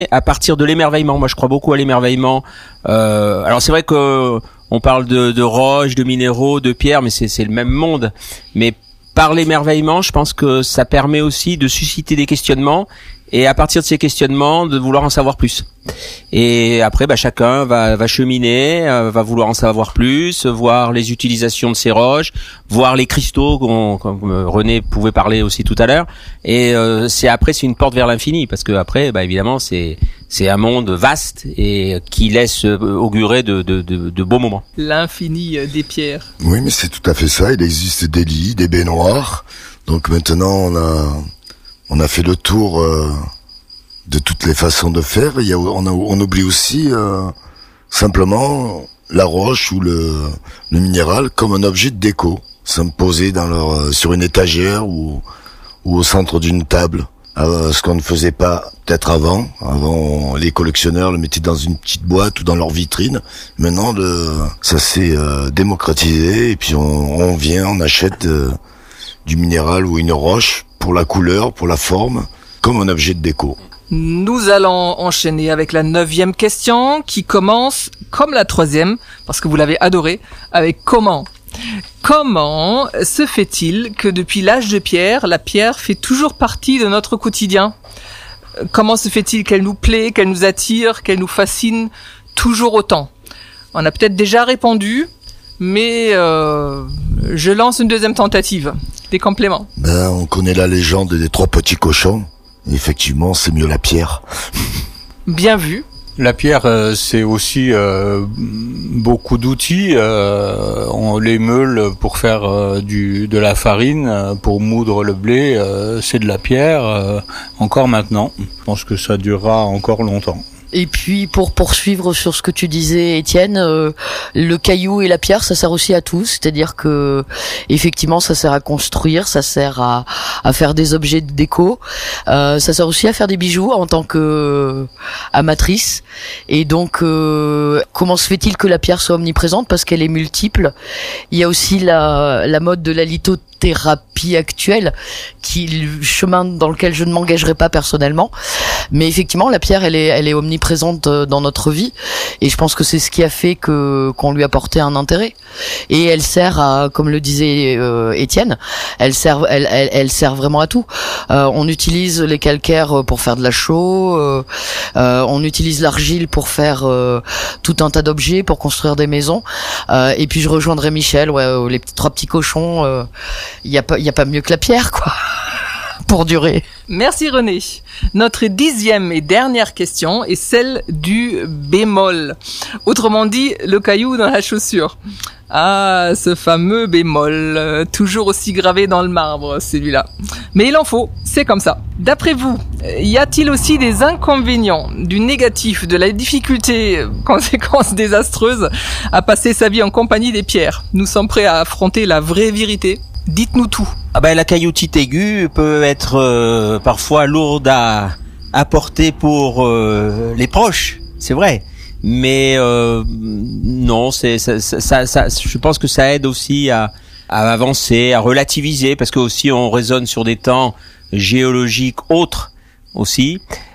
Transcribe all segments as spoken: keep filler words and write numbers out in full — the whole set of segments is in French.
à partir de l'émerveillement. Moi, je crois beaucoup à l'émerveillement. Euh, alors, c'est vrai que on parle de, de roches, de minéraux, de pierres, mais c'est, c'est le même monde. Mais par l'émerveillement, je pense que ça permet aussi de susciter des questionnements et à partir de ces questionnements, de vouloir en savoir plus. Et après, bah, chacun va, va cheminer, euh, va vouloir en savoir plus, voir les utilisations de ces roches, voir les cristaux, qu'on, comme René pouvait parler aussi tout à l'heure. Et euh, c'est après, c'est une porte vers l'infini, parce que après, bah, évidemment, c'est c'est un monde vaste et qui laisse augurer de, de, de, de beaux moments. L'infini des pierres. Oui, mais c'est tout à fait ça. Il existe des lits, des baignoires. Donc maintenant, on a on a fait le tour euh, de toutes les façons de faire. Il y a, on, a, on oublie aussi euh, simplement la roche ou le, le minéral comme un objet de déco, s'imposer dans leur euh, sur une étagère ou ou au centre d'une table. Euh, ce qu'on ne faisait pas peut-être avant. Avant, les collectionneurs le mettaient dans une petite boîte ou dans leur vitrine. Maintenant, le, ça s'est euh, démocratisé et puis on, on vient, on achète euh, du minéral ou une roche pour la couleur, pour la forme, comme un objet de déco. Nous allons enchaîner avec la neuvième question qui commence comme la troisième, parce que vous l'avez adorée, avec comment. Comment se fait-il que depuis l'âge de pierre, la pierre fait toujours partie de notre quotidien ? Comment se fait-il qu'elle nous plaît, qu'elle nous attire, qu'elle nous fascine toujours autant ? On a peut-être déjà répondu, mais euh, je lance une deuxième tentative. Des compléments. Ben, on connaît la légende des trois petits cochons. Effectivement, c'est mieux la pierre. Bien vu. La pierre, euh, c'est aussi euh, beaucoup d'outils. Euh, on les meule pour faire euh, du de la farine, euh, pour moudre le blé. Euh, c'est de la pierre. Euh, encore maintenant, je pense que ça durera encore longtemps. Et puis pour poursuivre sur ce que tu disais, Étienne, euh, le caillou et la pierre, ça sert aussi à tout. C'est-à-dire que effectivement, ça sert à construire, ça sert à, à faire des objets de déco, euh, ça sert aussi à faire des bijoux en tant que euh, amatrice. Et donc, euh, comment se fait-il que la pierre soit omniprésente ? Parce qu'elle est multiple. Il y a aussi la, la mode de la lithothérapie actuelle, qui le chemin dans lequel je ne m'engagerai pas personnellement. Mais effectivement, la pierre, elle est, elle est omniprésente dans notre vie, et je pense que c'est ce qui a fait que qu'on lui a porté un intérêt. Et elle sert à, comme le disait euh, Étienne, elle sert, elle, elle, elle sert vraiment à tout. Euh, on utilise les calcaires pour faire de la chaux, euh, euh, on utilise l'argile pour faire euh, tout un tas d'objets, pour construire des maisons. Euh, et puis je rejoindrai Michel, ouais, les petits, trois petits cochons. Il euh, y a pas, il y a pas mieux que la pierre, quoi. Pour durer. Merci René. Notre dixième et dernière question est celle du bémol. Autrement dit, le caillou dans la chaussure. Ah, ce fameux bémol, euh, toujours aussi gravé dans le marbre, celui-là. Mais il en faut, c'est comme ça. D'après vous, y a-t-il aussi des inconvénients, du négatif, de la difficulté, conséquence désastreuse, à passer sa vie en compagnie des pierres ? Nous sommes prêts à affronter la vraie vérité ? Dites-nous tout. Ah ben, la cailloutite aiguë peut être euh, parfois lourde à, à porter pour euh, les proches, c'est vrai. Mais euh, non, c'est ça, ça, ça, je pense que ça aide aussi à, à avancer, à relativiser, parce que aussi on raisonne sur des temps géologiques autres aussi.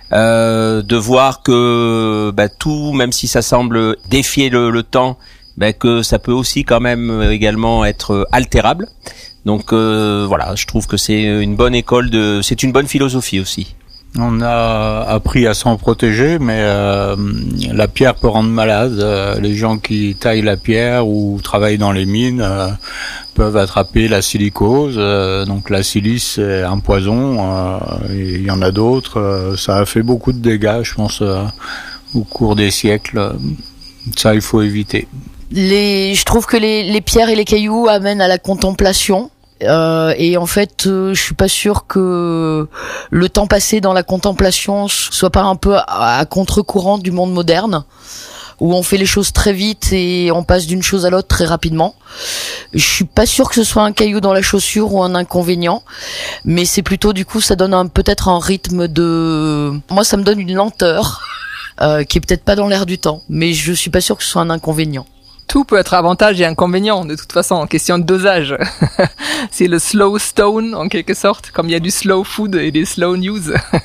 Euh, de voir que bah, tout, même si ça semble défier le, le temps, bah, que ça peut aussi quand même également être altérable. Donc euh, voilà, je trouve que c'est une bonne école de, c'est une bonne philosophie aussi. On a appris à s'en protéger, mais euh, la pierre peut rendre malade. Euh, les gens qui taillent la pierre ou travaillent dans les mines euh, peuvent attraper la silicose. Euh, donc la silice, c'est un poison. Euh, et il y en a d'autres. Euh, ça a fait beaucoup de dégâts, je pense, euh, au cours des siècles. Ça, il faut éviter. Les, je trouve que les, les pierres et les cailloux amènent à la contemplation. Euh, et en fait, euh, je suis pas sûre que le temps passé dans la contemplation soit pas un peu à, à contre-courant du monde moderne, où on fait les choses très vite et on passe d'une chose à l'autre très rapidement. Je suis pas sûre que ce soit un caillou dans la chaussure ou un inconvénient, mais c'est plutôt, du coup, ça donne un, peut-être un rythme de... Moi, ça me donne une lenteur euh, qui est peut-être pas dans l'air du temps, mais je suis pas sûre que ce soit un inconvénient. Tout peut être avantage et inconvénient, de toute façon, en question de dosage. C'est le slow stone, en quelque sorte, comme il y a du slow food et des slow news.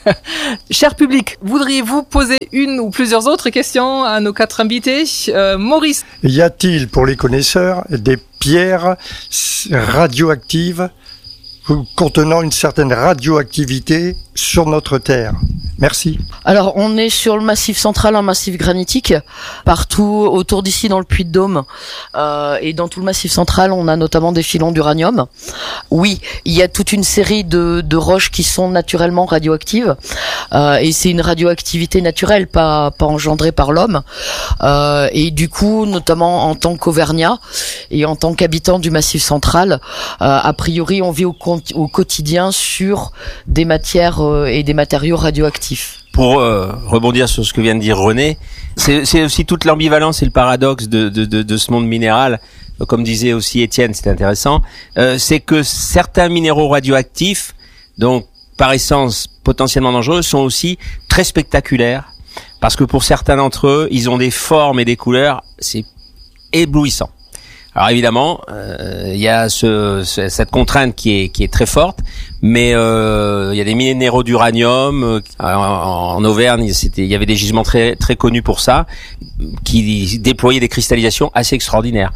Cher public, voudriez-vous poser une ou plusieurs autres questions à nos quatre invités? euh, Maurice. Y a-t-il, pour les connaisseurs, des pierres radioactives contenant une certaine radioactivité sur notre Terre? Merci. Alors, on est sur le Massif central, un massif granitique. Partout autour d'ici, dans le Puy-de-Dôme euh, et dans tout le Massif central, on a notamment des filons d'uranium. Oui, il y a toute une série de, de roches qui sont naturellement radioactives. Euh, et c'est une radioactivité naturelle, pas, pas engendrée par l'homme. Euh, et du coup, notamment en tant qu'Auvergnat et en tant qu'habitant du Massif central, euh, a priori, on vit au, au quotidien sur des matières euh, et des matériaux radioactifs. Pour euh, rebondir sur ce que vient de dire René, c'est, c'est aussi toute l'ambivalence et le paradoxe de, de, de, de ce monde minéral. Comme disait aussi Étienne, c'est intéressant. Euh, c'est que certains minéraux radioactifs, donc par essence potentiellement dangereux, sont aussi très spectaculaires. Parce que pour certains d'entre eux, ils ont des formes et des couleurs, c'est éblouissant. Alors évidemment, euh, il y a ce, ce, cette contrainte qui est, qui est très forte, mais euh, il y a des minéraux d'uranium. Euh, en, en Auvergne, c'était, il y avait des gisements très, très connus pour ça, qui déployaient des cristallisations assez extraordinaires.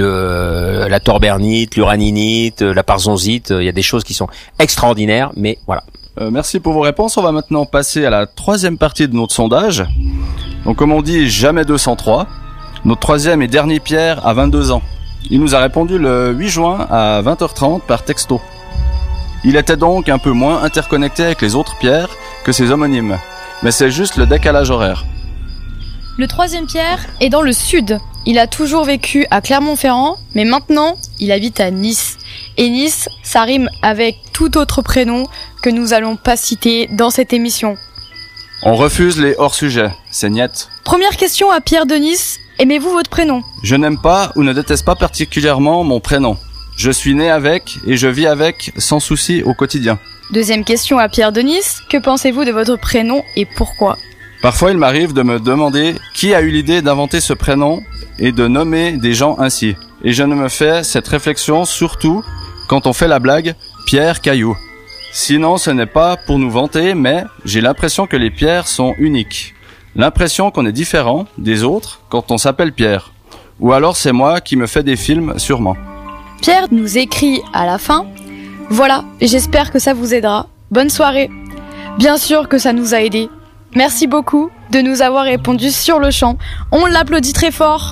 Le, la torbernite, l'uraninite, la parzonzite, il y a des choses qui sont extraordinaires, mais voilà. Euh, merci pour vos réponses. On va maintenant passer à la troisième partie de notre sondage. Donc comme on dit, jamais deux cent trois. Notre troisième et dernier Pierre a vingt-deux ans. Il nous a répondu le huit juin à vingt heures trente par texto. Il était donc un peu moins interconnecté avec les autres Pierres que ses homonymes. Mais c'est juste le décalage horaire. Le troisième Pierre est dans le sud. Il a toujours vécu à Clermont-Ferrand, mais maintenant, il habite à Nice. Et Nice, ça rime avec tout autre prénom que nous allons pas citer dans cette émission. On refuse les hors-sujets, c'est niet. Première question à Pierre de Nice. Aimez-vous votre prénom? Je n'aime pas ou ne déteste pas particulièrement mon prénom. Je suis né avec et je vis avec sans souci au quotidien. Deuxième question à Pierre de Nice. Que pensez-vous de votre prénom et pourquoi? Parfois, il m'arrive de me demander qui a eu l'idée d'inventer ce prénom et de nommer des gens ainsi. Et je ne me fais cette réflexion surtout quand on fait la blague « Pierre Caillou ». Sinon, ce n'est pas pour nous vanter, mais j'ai l'impression que les pierres sont uniques. L'impression qu'on est différent des autres quand on s'appelle Pierre. Ou alors c'est moi qui me fais des films, sûrement. Pierre nous écrit à la fin. Voilà, j'espère que ça vous aidera. Bonne soirée. Bien sûr que ça nous a aidés. Merci beaucoup de nous avoir répondu sur le champ. On l'applaudit très fort.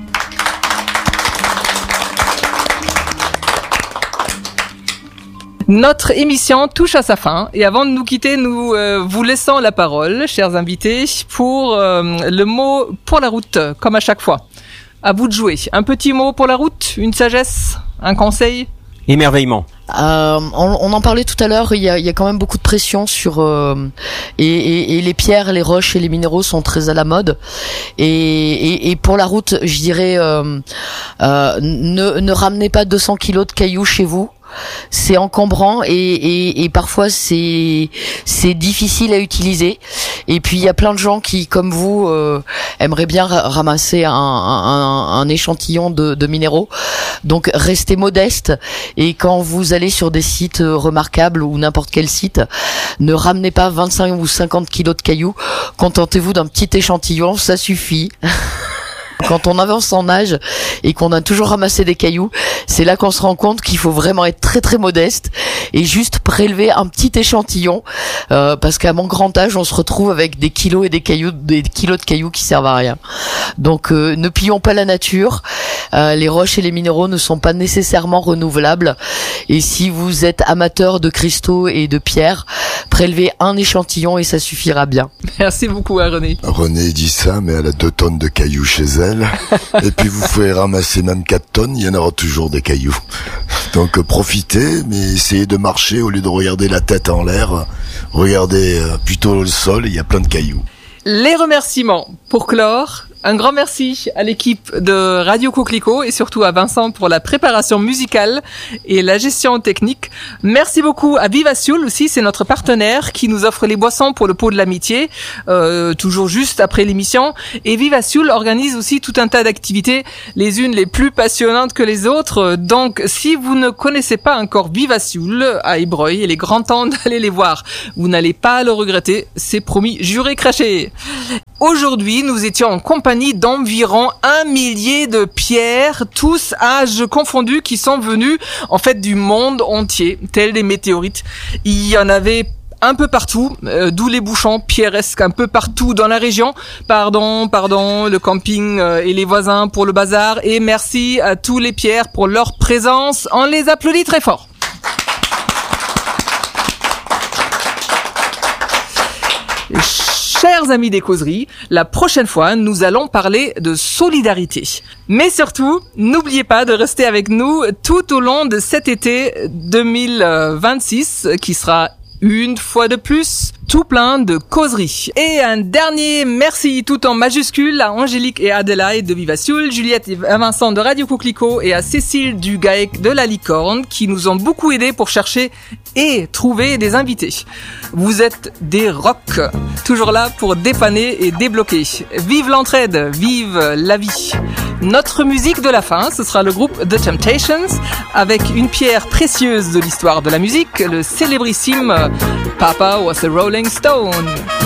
Notre émission touche à sa fin et avant de nous quitter, nous euh, vous laissons la parole, chers invités, pour euh, le mot pour la route, comme à chaque fois. À vous de jouer. Un petit mot pour la route, une sagesse, un conseil? Émerveillement. Euh, on, on en parlait tout à l'heure, il y a, il y a quand même beaucoup de pression sur euh, et, et, et les pierres, les roches et les minéraux sont très à la mode. Et, et, et pour la route, je dirais euh, euh, ne, ne ramenez pas deux cents kilos de cailloux chez vous. C'est encombrant et, et, et parfois c'est c'est difficile à utiliser. Et puis il y a plein de gens qui, comme vous, euh, aimeraient bien ra- ramasser un, un, un échantillon de, de minéraux. Donc restez modeste et quand vous allez sur des sites remarquables ou n'importe quel site, ne ramenez pas vingt-cinq ou cinquante kilos de cailloux. Contentez-vous d'un petit échantillon, ça suffit. Quand on avance en âge et qu'on a toujours ramassé des cailloux, c'est là qu'on se rend compte qu'il faut vraiment être très très modeste et juste prélever un petit échantillon euh, parce qu'à mon grand âge, on se retrouve avec des kilos et des cailloux, des kilos de cailloux qui servent à rien. Donc euh, ne pillons pas la nature. Euh, les roches et les minéraux ne sont pas nécessairement renouvelables. Et si vous êtes amateur de cristaux et de pierres, prélevez un échantillon et ça suffira bien. Merci beaucoup à René. René dit ça, mais elle a deux tonnes de cailloux chez elle. Et puis vous pouvez ramasser même quatre tonnes, il y en aura toujours des cailloux. Donc euh, profitez, mais essayez de marcher au lieu de regarder la tête en l'air. Regardez euh, plutôt le sol, il y a plein de cailloux. Les remerciements pour clore. Un grand merci à l'équipe de Radio Coquelicot et surtout à Vincent pour la préparation musicale et la gestion technique. Merci beaucoup à Viva Sioul aussi, c'est notre partenaire qui nous offre les boissons pour le pot de l'amitié, euh, toujours juste après l'émission. Et Viva Sioul organise aussi tout un tas d'activités, les unes les plus passionnantes que les autres. Donc, si vous ne connaissez pas encore Viva Sioul à Ébreuil, il est grand temps d'aller les voir. Vous n'allez pas le regretter, c'est promis, juré, craché. Aujourd'hui, nous étions en compagnie d'environ un millier de pierres, tous âges confondus, qui sont venus en fait du monde entier, tels des météorites. Il y en avait un peu partout, euh, d'où les bouchons pierresques un peu partout dans la région. Pardon, pardon, le camping euh, et les voisins pour le bazar. Et merci à tous les pierres pour leur présence. On les applaudit très fort. Chers amis des causeries, la prochaine fois, nous allons parler de solidarité. Mais surtout, n'oubliez pas de rester avec nous tout au long de cet été deux mille vingt-six, qui sera une fois de plus tout plein de causeries. Et un dernier merci tout en majuscule à Angélique et Adélaïde de Viva Sioul, Juliette et Vincent de Radio Coquelicot et à Cécile du GAEC de la Licorne qui nous ont beaucoup aidés pour chercher et trouver des invités. Vous êtes des rocs, toujours là pour dépanner et débloquer. Vive l'entraide, vive la vie. Notre musique de la fin, ce sera le groupe The Temptations avec une pierre précieuse de l'histoire de la musique, le célébrissime Papa Was a Rolling Stone.